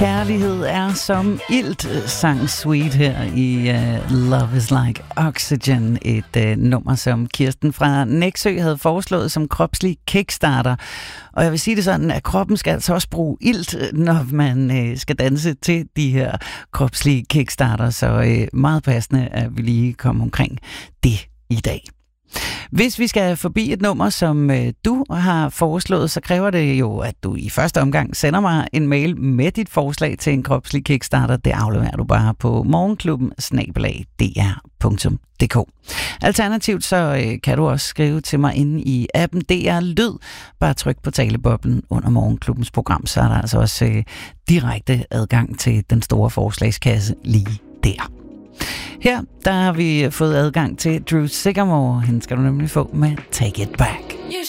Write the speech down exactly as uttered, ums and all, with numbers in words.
Kærlighed er som ilt, sang Sweet her i uh, Love is Like Oxygen. Et uh, nummer, som Kirsten fra Nexø havde foreslået som kropslig kickstarter. Og jeg vil sige det sådan, at kroppen skal altså også bruge ilt, når man uh, skal danse til de her kropslige kickstarter. Så uh, meget passende, at vi lige kommer omkring det i dag. Hvis vi skal forbi et nummer, som øh, du har foreslået, så kræver det jo, at du i første omgang sender mig en mail med dit forslag til en kropslig kickstarter. Det afleverer du bare på morgenklubben snabel-a d r punktum d k. Alternativt så øh, kan du også skrive til mig inde i appen D R Lyd. Bare tryk på taleboblen under morgenklubbens program, så er der altså også øh, direkte adgang til den store forslagskasse lige der. Her der har vi fået adgang til Drew Sycamore. Hende skal du nemlig få med Take It Back.